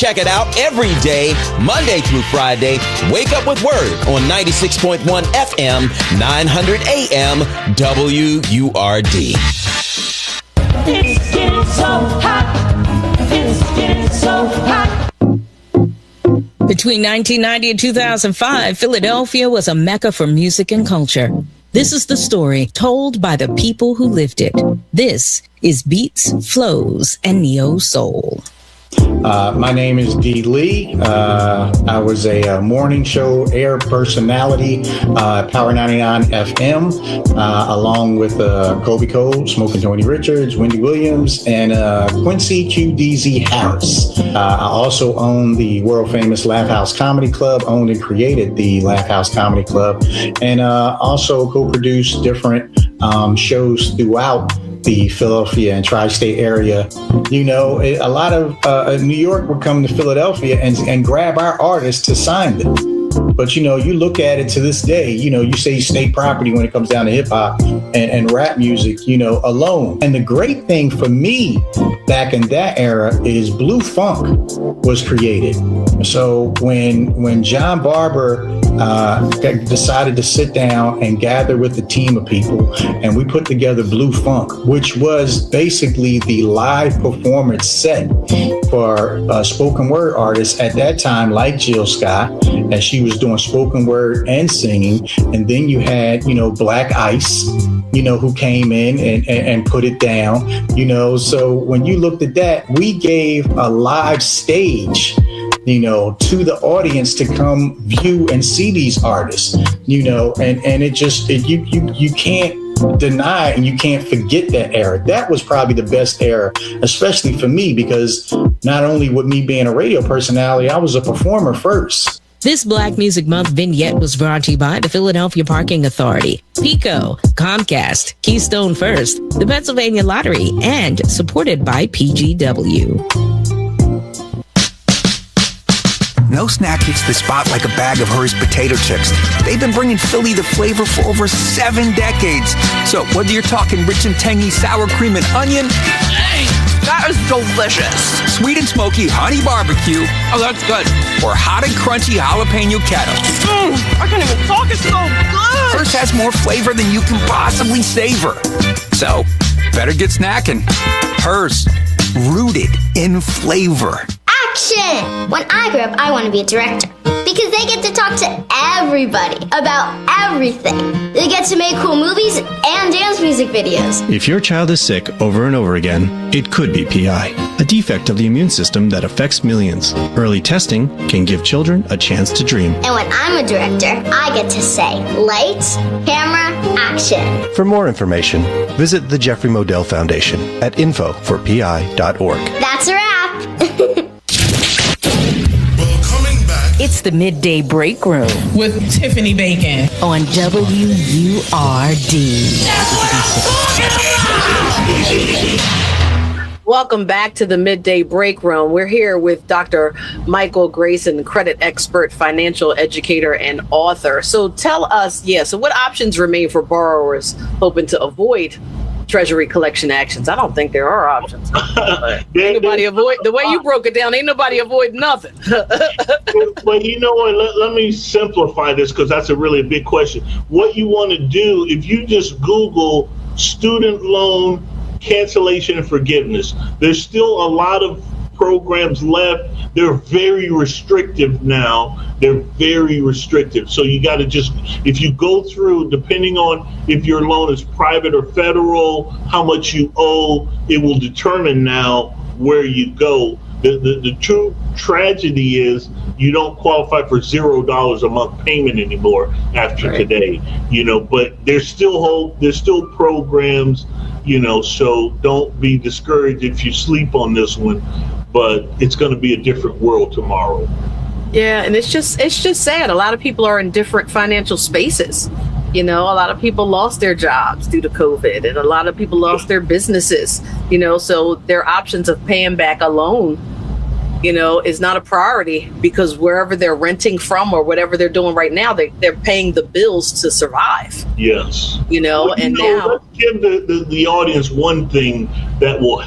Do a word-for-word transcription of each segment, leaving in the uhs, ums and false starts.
Check it out every day, Monday through Friday. Wake up with Word on ninety-six point one F M, nine hundred A M, W U R D. It's getting so hot. It's getting so hot. Between nineteen ninety and two thousand five, Philadelphia was a mecca for music and culture. This is the story told by the people who lived it. This is Beats, Flows, and Neo Soul. Uh, my name is Dee Lee. Uh, I was a, a morning show air personality uh, at Power ninety-nine F M, uh, along with uh, Colby Cole, Smoking Tony Richards, Wendy Williams, and uh, Quincy Q D Z Harris. Uh, I also own the world famous Laugh House Comedy Club, owned and created the Laugh House Comedy Club, and uh, also co-produced different um, shows throughout the Philadelphia and tri-state area. You know, it, a lot of uh, New York would come to Philadelphia and, and grab our artists to sign them. But, you know, you look at it to this day, you know, you say state property when it comes down to hip hop and, and rap music, you know, alone. And the great thing for me back in that era is Blue Funk was created. So when when John Barber uh, decided to sit down and gather with a team of people, and we put together Blue Funk, which was basically the live performance set for uh, spoken word artists at that time, like Jill Scott, and she was doing spoken word and singing. And then you had, you know, Black Ice, you know, who came in and, and, and put it down, you know. So when you looked at that, we gave a live stage, you know, to the audience to come view and see these artists, you know, and, and it just, it, you, you, you can't deny and you can't forget that era. That was probably the best era, especially for me, because not only with me being a radio personality, I was a performer first. This Black Music Month vignette was brought to you by the Philadelphia Parking Authority, PECO, Comcast, Keystone First, the Pennsylvania Lottery, and supported by P G W. No snack hits the spot like a bag of Hers potato chips. They've been bringing Philly the flavor for over seven decades. So whether you're talking rich and tangy sour cream and onion, hey, that is delicious. Sweet and smoky honey barbecue, oh, that's good. Or hot and crunchy jalapeno kettle. Mm, I can't even talk, it's so good. Hers has more flavor than you can possibly savor. So better get snacking. Hers, rooted in flavor. Action! When I grow up, I want to be a director because they get to talk to everybody about everything. They get to make cool movies and dance music videos. If your child is sick over and over again, it could be P I, a defect of the immune system that affects millions. Early testing can give children a chance to dream. And when I'm a director, I get to say, lights, camera, action. For more information, visit the Jeffrey Modell Foundation at info for P I dot org. That's a wrap. It's the Midday Break Room with Tiffany Bacon on W U R D. Welcome back to the Midday Break Room. We're here with Doctor Michael Grayson, credit expert, financial educator, and author. So tell us, yeah, so what options remain for borrowers hoping to avoid Treasury collection actions? I don't think there are options. Ain't nobody avoid, the way you broke it down, ain't nobody avoid nothing. But you know what, let, let me simplify this because that's a really big question. What you want to do, if you just Google student loan cancellation and forgiveness, there's still a lot of programs left. They're very restrictive now. They're very restrictive. So you got to just, if you go through, depending on if your loan is private or federal, how much you owe, it will determine now where you go. The, the, the true tragedy is you don't qualify for zero dollars a month payment anymore after right. today, you know, but there's still hope. There's still programs, you know, so don't be discouraged if you sleep on this one, but it's going to be a different world tomorrow. Yeah, and it's just it's just sad. A lot of people are in different financial spaces. You know, a lot of people lost their jobs due to COVID, and a lot of people lost their businesses, you know, so their options of paying back a loan, you know, is not a priority because wherever they're renting from or whatever they're doing right now, they, they're paying the bills to survive. Yes. You know, well, you and know, now let's give the, the, the audience one thing that will help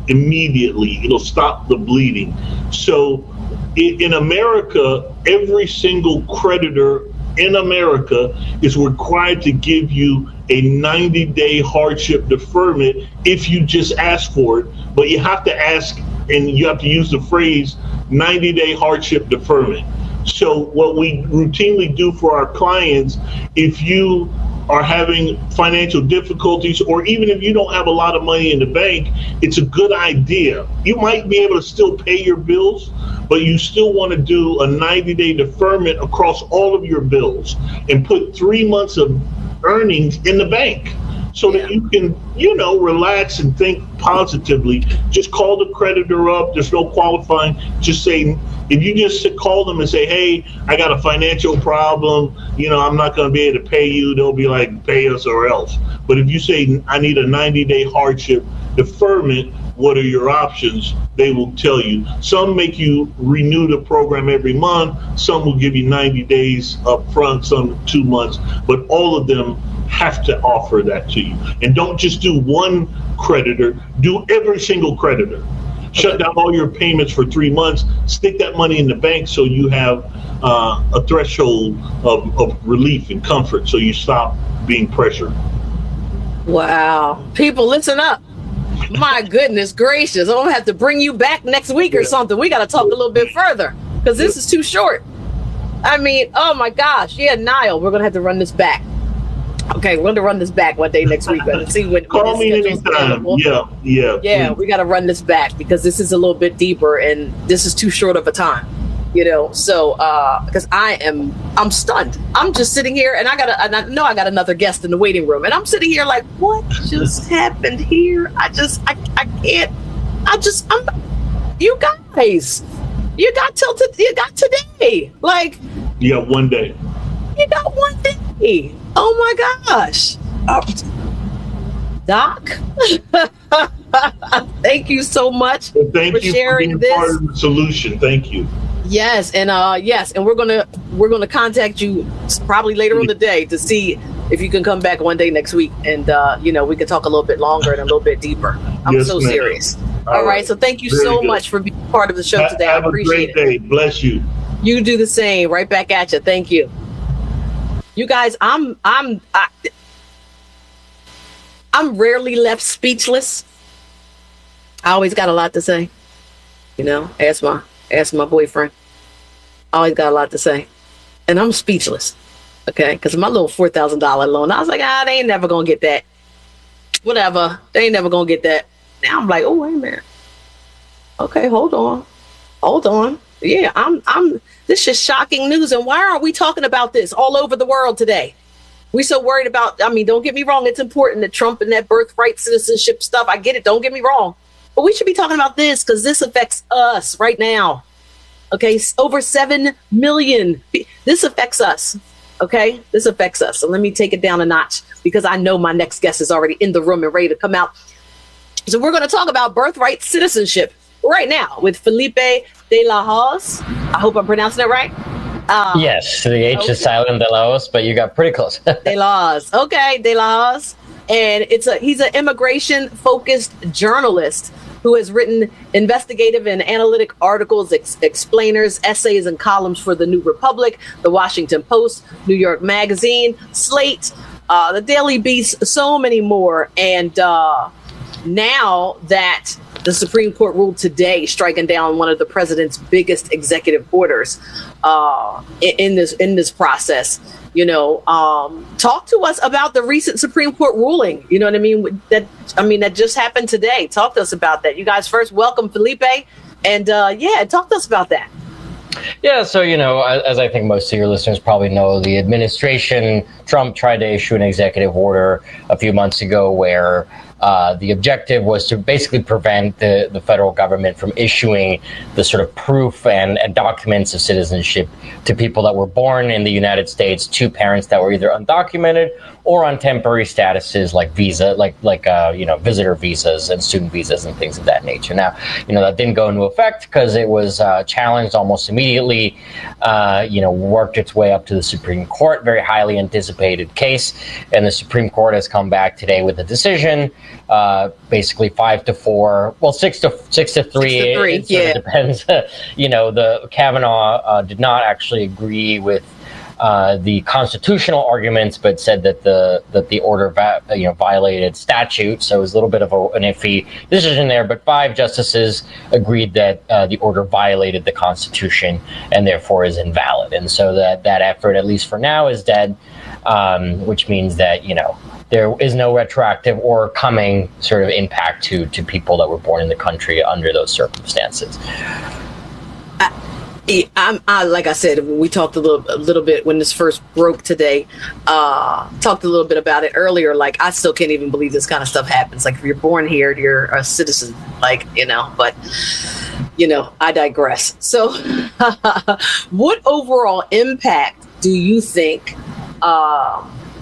immediately. It'll stop the bleeding. So in, in America, every single creditor in America is required to give you a ninety-day hardship deferment if you just ask for it. But you have to ask, and you have to use the phrase ninety-day hardship deferment. So what we routinely do for our clients, if you are having financial difficulties, or even if you don't have a lot of money in the bank, it's a good idea. You might be able to still pay your bills, but you still want to do a ninety-day deferment across all of your bills and put three months of earnings in the bank so that you can, you know, relax and think positively. Just call the creditor up. There's no qualifying. Just say, if you just call them and say, hey, I got a financial problem, you know, I'm not going to be able to pay you, they'll be like, pay us or else. But if you say, I need a ninety-day hardship deferment, what are your options? They will tell you. Some make you renew the program every month. Some will give you ninety days up front, some two months. But all of them have to offer that to you. And don't just do one creditor. Do every single creditor. Shut down all your payments for three months. Stick that money in the bank so you have uh, a threshold of, of relief and comfort so you stop being pressured. Wow. People, listen up. My goodness gracious. I'm going to have to bring you back next week or something. We got to talk a little bit further because this is too short. I mean, oh my gosh. Yeah, Niall, we're going to have to run this back. Okay, we're going to run this back one day next week and see when. Call me anytime. Yeah, yeah. Yeah, please. We got to run this back because this is a little bit deeper and this is too short of a time. You know, so uh, because I am, I'm stunned. I'm just sitting here, and I got, and I know I got another guest in the waiting room, and I'm sitting here like, what just happened here? I just, I, I can't. I just, I'm. You guys, you got till to, you got today. Like, you got one day. You got one day. Oh my gosh, uh, Doc. Thank you so much well, thank for you sharing for being this. Part of the solution. Thank you. Yes, and uh, yes, and we're gonna we're gonna contact you probably later on the day to see if you can come back one day next week, and uh, you know, we can talk a little bit longer and a little bit deeper. I'm yes, so ma'am. serious. All, All right. right, so thank you Very so good. much for being part of the show Ha- today. Have I appreciate a great it. day. Bless you. You do the same. Right back at you. Thank you. You guys, I'm I'm I, I'm rarely left speechless. I always got a lot to say. You know, ask my ask my boyfriend. I always got a lot to say. And I'm speechless. Okay? Because my little four thousand dollars loan, I was like, ah, they ain't never going to get that. Whatever. They ain't never going to get that. Now I'm like, oh, wait a minute. Okay, hold on. Hold on. Yeah, I'm, I'm, this is shocking news. And why aren't we talking about this all over the world today? We so worried about, I mean, don't get me wrong. It's important that Trump and that birthright citizenship stuff. I get it. Don't get me wrong. But we should be talking about this because this affects us right now. Okay, over seven million. This affects us. Okay, this affects us. So let me take it down a notch because I know my next guest is already in the room and ready to come out. So we're going to talk about birthright citizenship right now with Felipe de la Hoz. I hope I'm pronouncing it right. Uh, yes, the H okay. is silent, de la Hoz, but you got pretty close. De la Hoz. Okay, de la Hoz. And it's a he's an immigration-focused journalist who has written investigative and analytic articles, ex- explainers, essays, and columns for The New Republic, The Washington Post, New York Magazine, Slate, uh, The Daily Beast, so many more. And uh, now that the Supreme Court ruled today, striking down one of the president's biggest executive orders uh, in, in this in this process, you know, um, talk to us about the recent Supreme Court ruling. You know what I mean? That I mean that just happened today. Talk to us about that. You guys first, welcome Felipe, and uh, yeah, talk to us about that. Yeah, so, you know, as I think most of your listeners probably know, the administration, Trump tried to issue an executive order a few months ago where uh, the objective was to basically prevent the, the federal government from issuing the sort of proof and, and documents of citizenship to people that were born in the United States to parents that were either undocumented or on temporary statuses like visa, like like uh, you know visitor visas and student visas and things of that nature. Now, you know that didn't go into effect because it was uh, challenged almost immediately. Uh, you know, worked its way up to the Supreme Court, very highly anticipated case, and the Supreme Court has come back today with a decision, uh, basically five to four, well six to six to three. Six to three, it, it sort yeah. of depends. You know, the Kavanaugh uh, did not actually agree with Uh, the constitutional arguments, but said that the that the order va- you know violated statute. So it was a little bit of a, an iffy decision there. But five justices agreed that uh, the order violated the Constitution and therefore is invalid. And so that that effort, at least for now, is dead. Um, which means that you know there is no retroactive or coming sort of impact to to people that were born in the country under those circumstances. I'm, I, like I said, we talked a little, a little bit when this first broke today. Uh, talked a little bit about it earlier. Like, I still can't even believe this kind of stuff happens. Like, if you're born here, you're a citizen. Like, you know, but you know, I digress. So, what overall impact do you think, uh,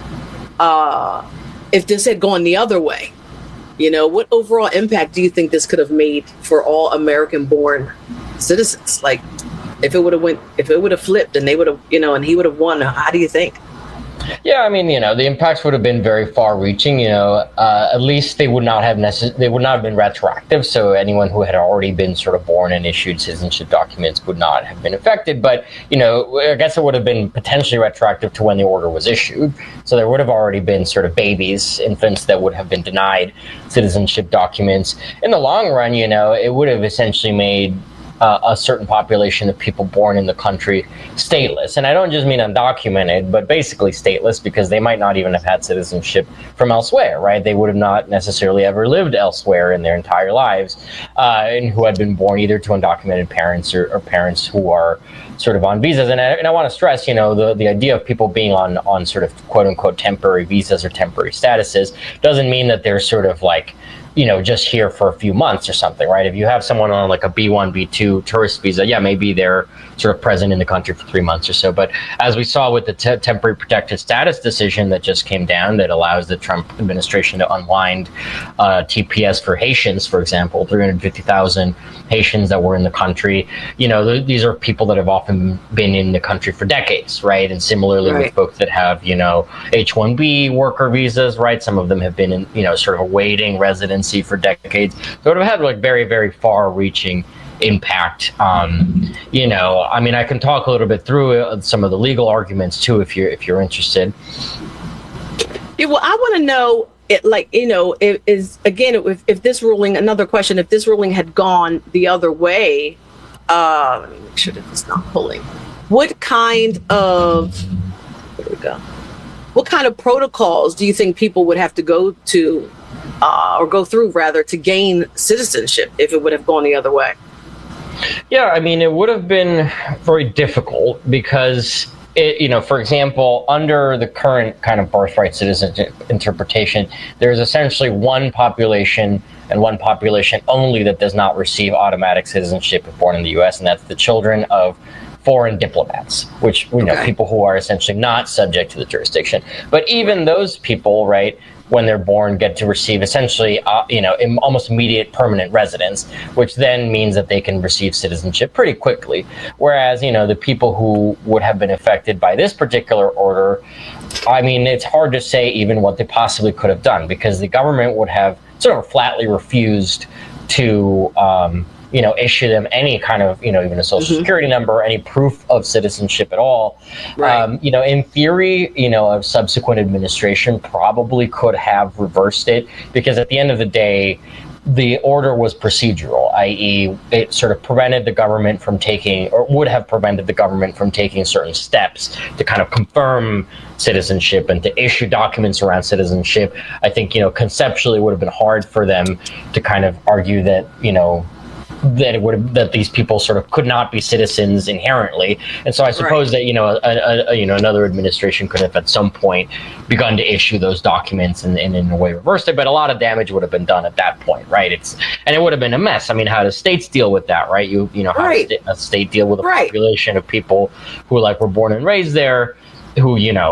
uh, if this had gone the other way? You know, what overall impact do you think this could have made for all American-born citizens? Like, if it would have went, if it would have flipped, and they would have, you know, and he would have won, how do you think? Yeah, I mean, you know, the impacts would have been very far-reaching. You know, uh, at least they would not have necess- they would not have been retroactive. So anyone who had already been sort of born and issued citizenship documents would not have been affected. But you know, I guess it would have been potentially retroactive to when the order was issued. So there would have already been sort of babies, infants that would have been denied citizenship documents. In the long run, you know, it would have essentially made Uh, a certain population of people born in the country stateless. And I don't just mean undocumented, but basically stateless, because they might not even have had citizenship from elsewhere, right? They would have not necessarily ever lived elsewhere in their entire lives, uh, and who had been born either to undocumented parents or, or parents who are sort of on visas. And I, and I want to stress, you know, the, the idea of people being on, on sort of quote unquote temporary visas or temporary statuses doesn't mean that they're sort of like, you know, just here for a few months or something, right? If you have someone on like a B one, B two tourist visa, yeah, maybe they're sort of present in the country for three months or so. But as we saw with the te- temporary protected status decision that just came down that allows the Trump administration to unwind uh, T P S for Haitians, for example, three hundred fifty thousand Haitians that were in the country, you know, th- these are people that have often been in the country for decades, right? And similarly right. with folks that have, you know, H one B worker visas, right? Some of them have been in, you know, sort of awaiting residence for decades. So it would have had like very, very far-reaching impact. Um, you know, I mean, I can talk a little bit through uh, some of the legal arguments too, if you're if you're interested. Yeah, well, I want to know, it, like, you know, if, is again, if, if this ruling, another question, if this ruling had gone the other way, uh, let me make sure that it's not pulling. What kind of, there we go. What kind of protocols do you think people would have to go to? Uh, or go through, rather, to gain citizenship if it would have gone the other way? Yeah, I mean, it would have been very difficult because, it, you know, for example, under the current kind of birthright citizenship interpretation, there's essentially one population and one population only that does not receive automatic citizenship if born in the U S, and that's the children of foreign diplomats, which, you know, okay. people who are essentially not subject to the jurisdiction. But even those people, right, when they're born, get to receive essentially, uh, you know, im- almost immediate permanent residence, which then means that they can receive citizenship pretty quickly. Whereas, you know, the people who would have been affected by this particular order, I mean, it's hard to say even what they possibly could have done, because the government would have sort of flatly refused to, um, you know, issue them any kind of, you know, even a social mm-hmm. security number, any proof of citizenship at all. Right. Um, you know, in theory, you know, a subsequent administration probably could have reversed it, because at the end of the day, the order was procedural, that is it sort of prevented the government from taking, or would have prevented the government from taking certain steps to kind of confirm citizenship and to issue documents around citizenship. I think, you know, conceptually it would have been hard for them to kind of argue that, you know, that it would have, that these people sort of could not be citizens inherently, and so I suppose right. that you know a, a, a, you know another administration could have at some point begun to issue those documents and, and in a way reversed it, but a lot of damage would have been done at that point, right? It's and it would have been a mess. I mean, how do states deal with that, right? You you know how right. does a state deal with a right. population of people who like were born and raised there, who you know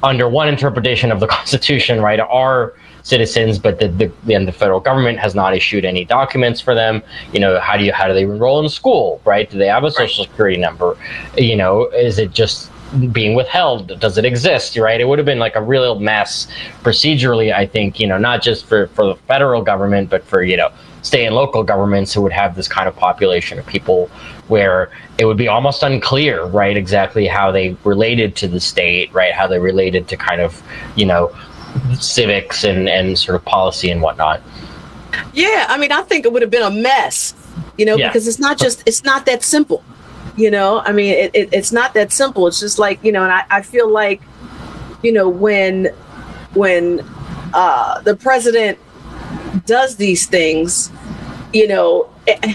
under one interpretation of the Constitution, right, are citizens, but the, the then the federal government has not issued any documents for them. You know, how do you how do they enroll in school, right? Do they have a social security number? You know, is it just being withheld? Does it exist, right? It would have been like a real mess procedurally, I think, you know, not just for, for the federal government, but for, you know, state and local governments who would have this kind of population of people where it would be almost unclear, right, exactly how they related to the state, right, how they related to kind of, you know, civics and, and sort of policy and whatnot. Yeah, I mean, I think it would have been a mess, you know, yeah. because it's not just, it's not that simple, you know, I mean, it, it, it's not that simple. It's just like, you know, and I, I feel like, you know, when, when uh, the president does these things, you know, it,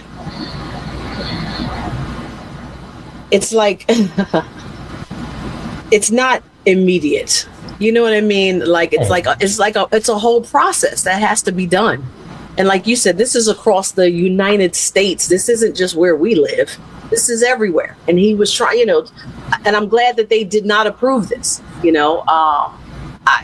it's like, it's not immediate. You know what I mean? Like, it's like, a, it's like a, it's a whole process that has to be done. And like you said, this is across the United States. This isn't just where we live. This is everywhere. And he was trying, you know, and I'm glad that they did not approve this. You know, um, I,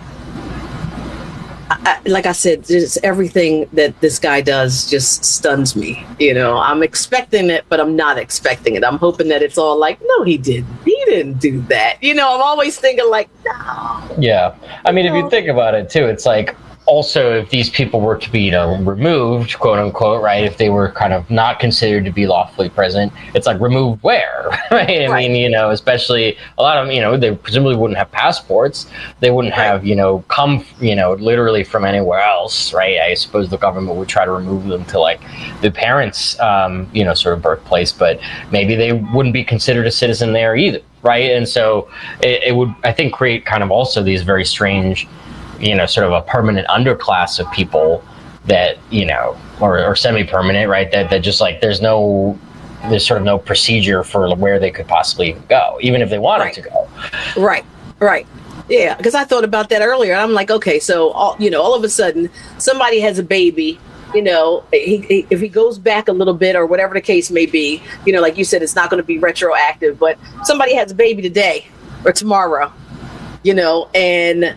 I, like I said, just everything that this guy does just stuns me. You know, I'm expecting it, but I'm not expecting it. I'm hoping that it's all like, no, he didn't. He didn't do that. You know, I'm always thinking like, no. Yeah. I mean, if you think about it, too, it's like, also, if these people were to be, you know, removed, quote unquote, right, if they were kind of not considered to be lawfully present, it's like removed where, right? I right. mean, you know, especially a lot of them, you know, they presumably wouldn't have passports. They wouldn't right. have, you know, come, you know, literally from anywhere else, right? I suppose the government would try to remove them to like the parents, um, you know, sort of birthplace, but maybe they wouldn't be considered a citizen there either, right? And so it, it would, I think, create kind of also these very strange, you know, sort of a permanent underclass of people that, you know, or, or semi-permanent, right? That, that just like, there's no, there's sort of no procedure for where they could possibly go, even if they wanted right. to go. Right, right. Yeah, because I thought about that earlier. I'm like, okay, so, all, you know, all of a sudden somebody has a baby, you know, he, he, if he goes back a little bit or whatever the case may be, you know, like you said, it's not going to be retroactive, but somebody has a baby today or tomorrow, you know, and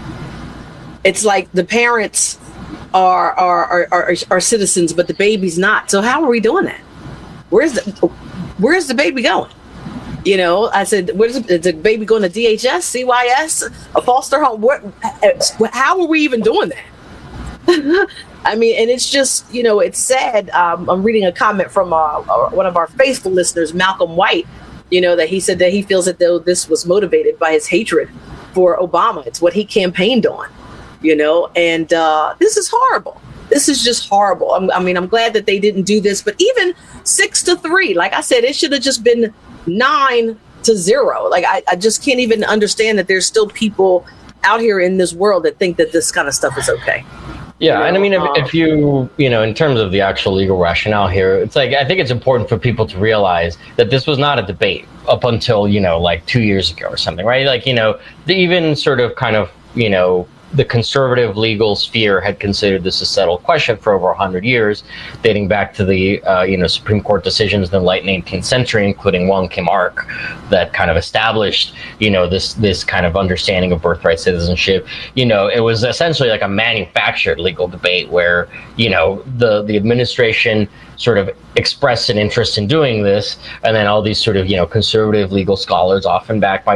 it's like the parents are are, are are are citizens, but the baby's not. So how are we doing that? Where's the Where's the baby going? You know, I said, where's the, is the baby going to D H S, C Y S, a foster home? What? How are we even doing that? I mean, and it's just, you know, it's sad. Um, I'm reading a comment from uh, one of our faithful listeners, Malcolm White. You know, that he said that he feels that though this was motivated by his hatred for Obama. It's what he campaigned on. You know, and uh, this is horrible. This is just horrible. I'm, I mean, I'm glad that they didn't do this, but even six to three, like I said, it should have just been nine to zero. Like, I, I just can't even understand that there's still people out here in this world that think that this kind of stuff is okay. Yeah, you know? and I mean, if, um, if you, you know, in terms of the actual legal rationale here, it's like, I think it's important for people to realize that this was not a debate up until, you know, like two years ago or something, right? Like, you know, the even sort of kind of, you know, the conservative legal sphere had considered this a settled question for over one hundred years, dating back to the uh, you know Supreme Court decisions in the late nineteenth century, including Wong Kim Ark, that kind of established you know this this kind of understanding of birthright citizenship. You know, it was essentially like a manufactured legal debate where you know the the administration sort of expressed an interest in doing this, and then all these sort of you know conservative legal scholars, often backed by